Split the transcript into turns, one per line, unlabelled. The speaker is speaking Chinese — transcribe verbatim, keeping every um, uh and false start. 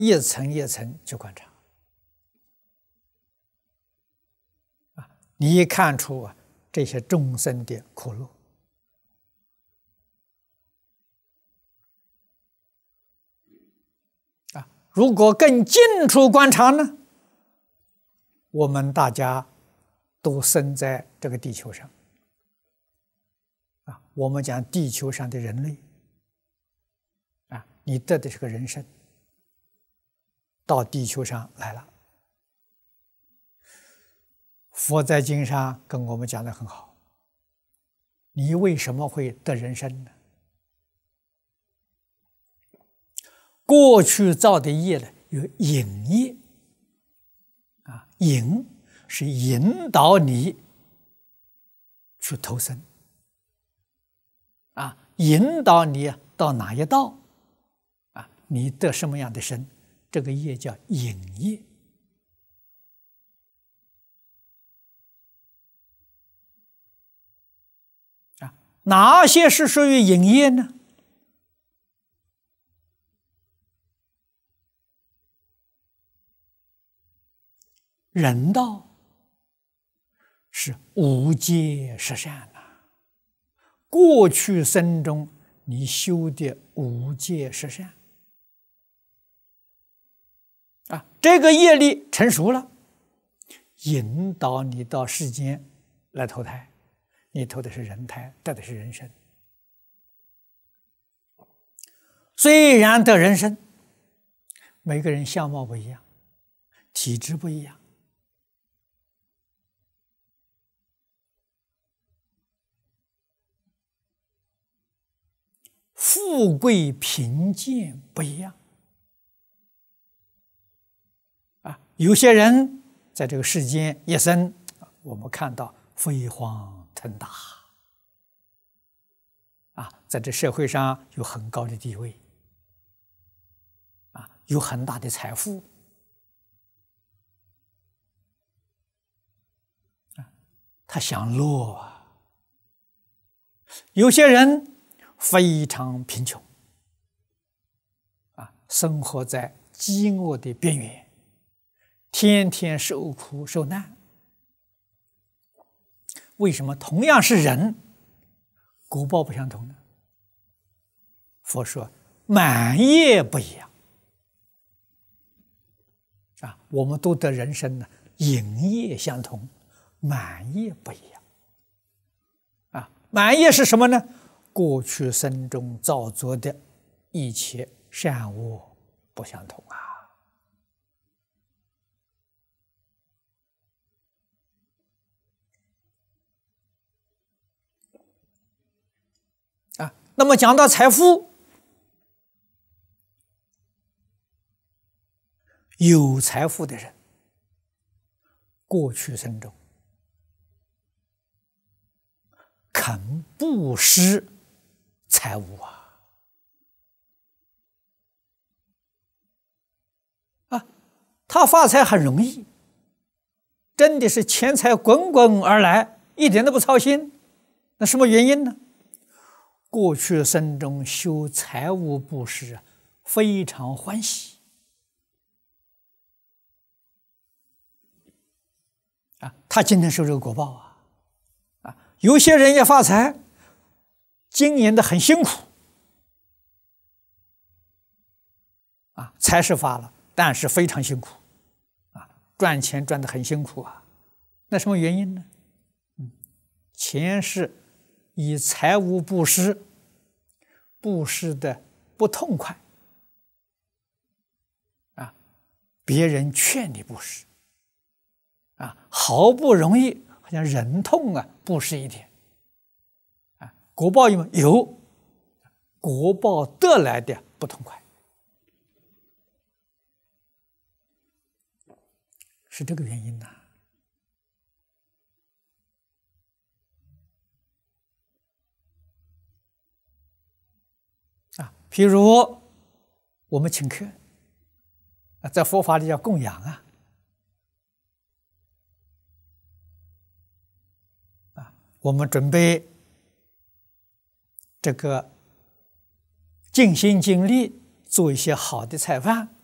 一层一层去观察，啊，你看出啊这些众生的苦乐。啊，如果更近处观察呢，我们大家都生在这个地球上，啊，我们讲地球上的人类，啊，你得的是个人生。到地球上来了，佛在经上跟我们讲的很好，你为什么会得人生呢？过去造的业呢，有引业，啊，引是引导你去投生，啊，引导你到哪一道，啊，你得什么样的生。这个业叫引业，啊，哪些是属于引业呢？人道是无戒十善呐，过去生中你修的无戒十善。啊，这个业力成熟了，引导你到世间来投胎，你投的是人胎，得的是人身。虽然得人身，每个人相貌不一样，体质不一样，富贵贫贱不一样。有些人在这个世间一生，我们看到飞黄腾达，啊，在这社会上有很高的地位，啊，有很大的财富，啊，他享乐啊。有些人非常贫穷，啊，生活在饥饿的边缘。天天受苦受难，为什么同样是人，果报不相同呢？佛说满业不一样，啊，我们都得人生呢，引业相同，满业不一样。啊，满业是什么呢？过去生中造作的一切善恶不相同啊。那么讲到财富，有财富的人，过去生中肯布施财物啊，啊，他发财很容易，真的是钱财滚滚而来，一点都不操心。那什么原因呢？过去生中修财物布施，非常欢喜啊！他今天受这个果报啊！啊，有些人也发财，经营的很辛苦啊，财是发了，但是非常辛苦啊，赚钱赚得很辛苦啊。那什么原因呢？嗯，前世以财物布施，布施的不痛快啊，别人劝你布施啊，好不容易好像忍痛啊布施一点啊，果报有没有？有，果报得来的不痛快，是这个原因呐、啊。啊，譬如我们请客啊，在佛法里叫供养啊，啊，我们准备这个尽心尽力做一些好的菜饭